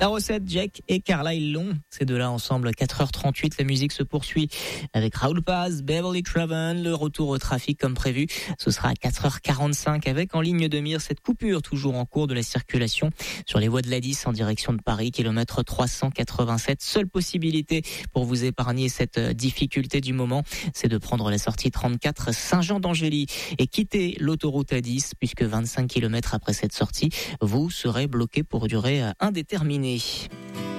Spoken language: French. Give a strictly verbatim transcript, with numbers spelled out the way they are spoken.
La recette, Jack et Carlisle Long. Ces deux-là ensemble, quatre heures trente-huit. La musique se poursuit avec Raoul Paz, Beverly Craven. Le retour au trafic comme prévu. Ce sera à quatre heures quarante-cinq avec en ligne de mire cette coupure toujours en cours de la circulation sur les voies de l'A dix en direction de Paris, kilomètre trois cent quatre-vingt-sept. Seule possibilité pour vous épargner cette difficulté du moment, c'est de prendre la sortie trente-quatre Saint-Jean d'Angély et quitter l'autoroute A dix puisque vingt-cinq kilomètres après cette sortie, vous serez bloqué pour durée indéterminée.